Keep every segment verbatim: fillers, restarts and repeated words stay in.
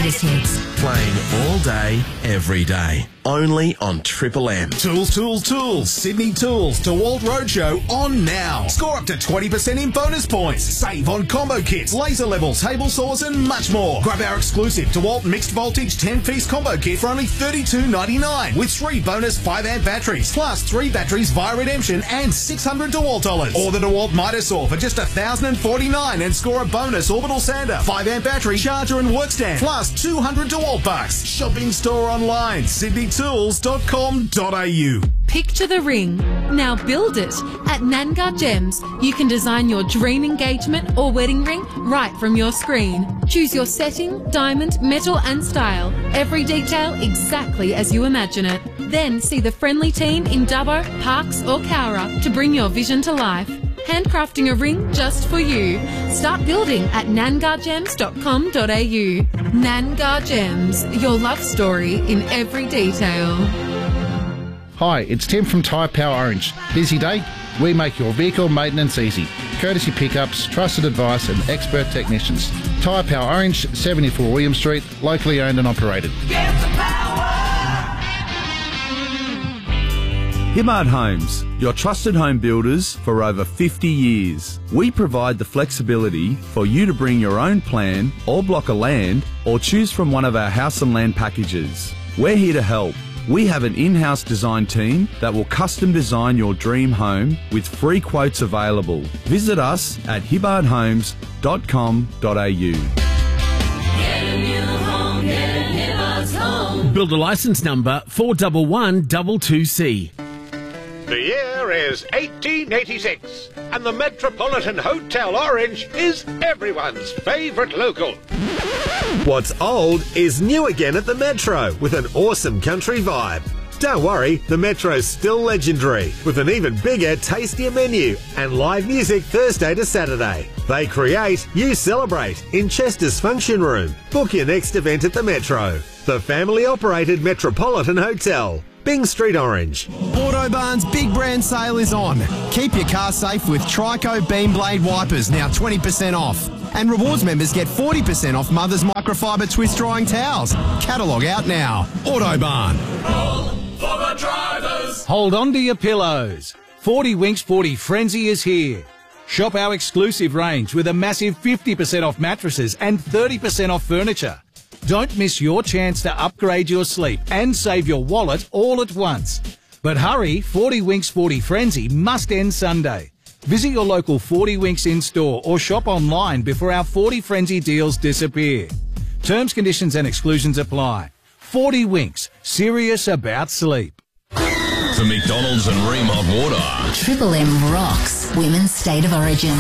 greatest hits. Playing all day, every day. Only on Triple M. Tools, tools, tools. Sydney Tools DeWalt Roadshow on now. Score up to twenty percent in bonus points. Save on combo kits, laser levels, table saws and much more. Grab our exclusive DeWalt mixed voltage ten-piece combo kit for only thirty-two ninety-nine with three bonus five amp batteries, plus three batteries via redemption and six hundred DeWalt dollars. Or the DeWalt Mitre Saw for just one thousand forty-nine and score a bonus orbital sander, five amp battery, charger and work stand, plus two hundred DeWalt bucks. Shop in store online, sydney tools dot com dot a u. Picture the ring. Now build it. At Nangar Gems, you can design your dream engagement or wedding ring right from your screen. Choose your setting, diamond, metal and style. Every detail exactly as you imagine it. Then see the friendly team in Dubbo, Parkes or Cowra to bring your vision to life. Handcrafting a ring just for you. Start building at nangar gems dot com dot a u. Nangar Gems, your love story in every detail. Hi, it's Tim from Tyre Power Orange. Busy day? We make your vehicle maintenance easy. Courtesy pickups, trusted advice and expert technicians. Tyre Power Orange, seventy-four William Street, locally owned and operated. Get the power! Hibbard Homes, your trusted home builders for over fifty years. We provide the flexibility for you to bring your own plan or block of land or choose from one of our house and land packages. We're here to help. We have an in-house design team that will custom design your dream home with free quotes available. Visit us at hibbard homes dot com dot a u. Builder licence number four one one two two C. The year is eighteen eighty-six, and the Metropolitan Hotel Orange is everyone's favourite local. What's old is new again at the Metro with an awesome country vibe. Don't worry, the Metro's still legendary with an even bigger, tastier menu and live music Thursday to Saturday. They create, you celebrate in Chester's Function Room. Book your next event at the Metro, the family-operated Metropolitan Hotel. Byng Street Orange. Autobarn's big brand sale is on. Keep your car safe with Trico Beam Blade wipers, now twenty percent off. And rewards members get forty percent off Mother's microfiber twist drying towels. Catalogue out now. Autobarn. All for the drivers. Hold on to your pillows. forty Winks forty Frenzy is here. Shop our exclusive range with a massive fifty percent off mattresses and thirty percent off furniture. Don't miss your chance to upgrade your sleep and save your wallet all at once. But hurry, forty Winks forty Frenzy must end Sunday. Visit your local forty Winks in-store or shop online before our forty Frenzy deals disappear. Terms, conditions and exclusions apply. forty Winks, serious about sleep. For McDonald's and Ream Hot Water. Triple M rocks Women's State of Origin.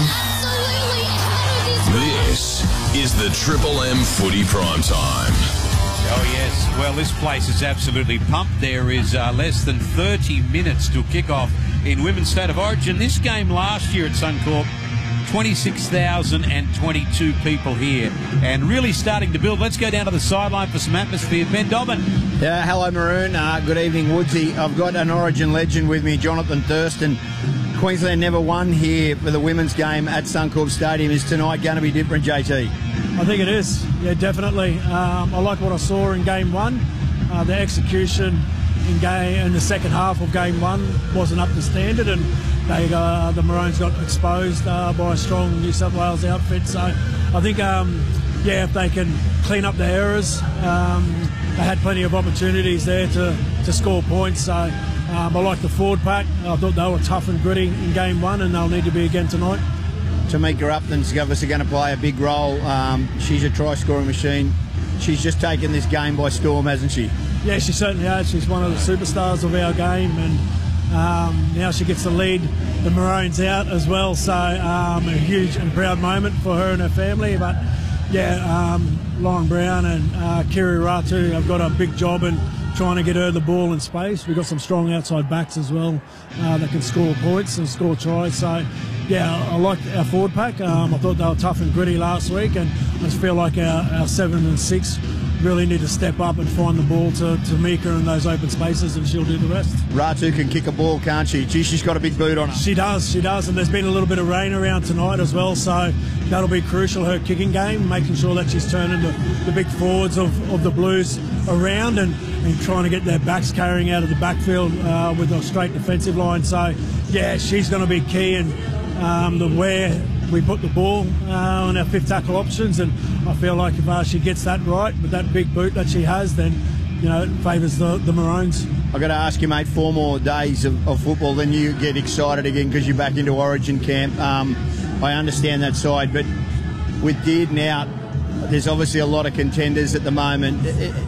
This is the Triple M Footy Prime Time. Oh, yes. Well, this place is absolutely pumped. There is uh, less than thirty minutes to kick off in Women's State of Origin. This game last year at Suncorp, twenty-six thousand twenty-two people here and really starting to build. Let's go down to the sideline for some atmosphere. Ben Dobbin. Yeah, hello, Maroon. Uh, good evening, Woodsy. I've got an Origin legend with me, Jonathan Thurston. Queensland never won here for the women's game at Suncorp Stadium. Is tonight going to be different, J T? I think it is, yeah, definitely. Um, I like what I saw in game one. Uh, the execution in game in the second half of game one wasn't up to standard, and they uh, the Maroons got exposed uh, by a strong New South Wales outfit. So I think, um, yeah, if they can clean up the errors, um, they had plenty of opportunities there to, to score points. So um, I like the forward pack. I thought they were tough and gritty in game one, and they'll need to be again tonight. Tamika Upton's obviously going to play a big role. Um, she's a try-scoring machine. She's just taken this game by storm, hasn't she? Yeah, she certainly has. She's one of the superstars of our game, and um, now she gets to lead the Maroons out as well. So um, a huge and proud moment for her and her family. But yeah, um, Lauren Brown and uh, Kiri Ratu have got a big job in trying to get her the ball in space. We've got some strong outside backs as well uh, that can score points and score tries. So yeah, I like our forward pack. Um, I thought they were tough and gritty last week, and I just feel like our, our seven and six really need to step up and find the ball to, to Mika in those open spaces, and she'll do the rest. Ratu can kick a ball, can't she? Gee, she's got a big boot on her. She does, she does, and there's been a little bit of rain around tonight as well, so that'll be crucial, her kicking game, making sure that she's turning the, the big forwards of, of the Blues around and, and trying to get their backs carrying out of the backfield uh, with a straight defensive line. So, yeah, she's going to be key, and um, the where we put the ball uh, on our fifth tackle options, and I feel like if uh, she gets that right with that big boot that she has, then, you know, it favours the, the Maroons. I've got to ask you, mate, four more days of, of football, then you get excited again because you're back into Origin camp. Um, I understand that side, but with Dearden out, there's obviously a lot of contenders at the moment.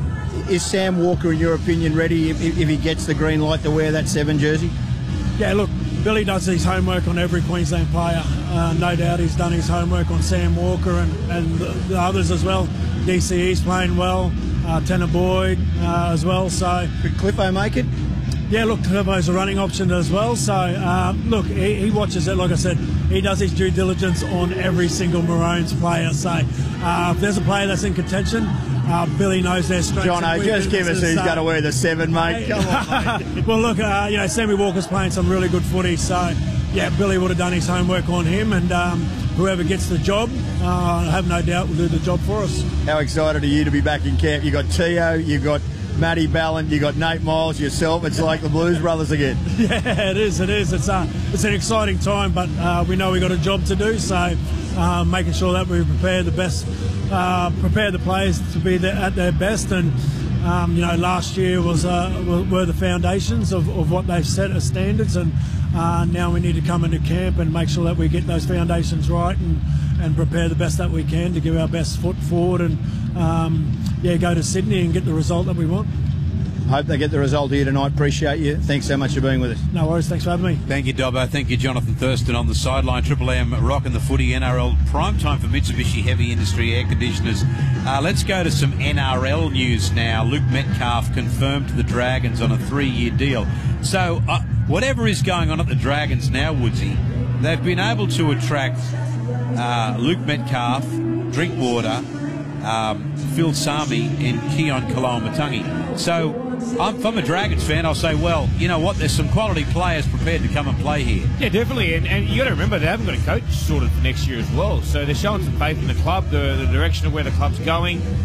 Is Sam Walker, in your opinion, ready if, if he gets the green light to wear that seven jersey? Yeah, look, Billy does his homework on every Queensland player. Uh, no doubt he's done his homework on Sam Walker and, and the, the others as well. D C E's playing well, uh, Tanner Boyd uh, as well. So could Cliffo make it? Yeah, look, Cliffo's a running option as well. So, um, look, he, he watches it. Like I said, he does his due diligence on every single Maroons player. So, uh, if there's a player that's in contention, uh, Billy knows their strengths. Jono, just give us who's going to wear the seven, mate. Come on, mate. Well, look, uh, you know, Sammy Walker's playing some really good footy. So, yeah, Billy would have done his homework on him, and um, whoever gets the job, uh, I have no doubt will do the job for us. How excited are you to be back in camp? You got Tio, you got Matty Ballant, you got Nate Miles, yourself. It's like the Blues Brothers again. Yeah, it is. It is. It's uh, it's an exciting time, but uh, we know we got a job to do. So, uh, making sure that we prepare the best, uh, prepare the players to be there at their best. And um, you know, last year was uh, were the foundations of, of what they've set as standards, and uh, now we need to come into camp and make sure that we get those foundations right and and prepare the best that we can to give our best foot forward and. Um, yeah, go to Sydney and get the result that we want. Hope they get the result here tonight. Appreciate you. Thanks so much for being with us. No worries. Thanks for having me. Thank you, Dobbo. Thank you, Jonathan Thurston on the sideline. Triple M rocking the footy. N R L prime time for Mitsubishi Heavy Industry Air Conditioners. Uh, let's go to some N R L news now. Luke Metcalf confirmed to the Dragons on a three-year deal. So uh, whatever is going on at the Dragons now, Woodsy, they've been able to attract uh, Luke Metcalf, Drinkwater, Um, Phil Sami and Keon Kaloamatangi. So I'm, if I'm a Dragons fan, I'll say, well, you know what, there's some quality players prepared to come and play here. Yeah, definitely, and, and you got to remember they haven't got a coach sorted for next year as well, so they're showing some faith in the club, the, the direction of where the club's going.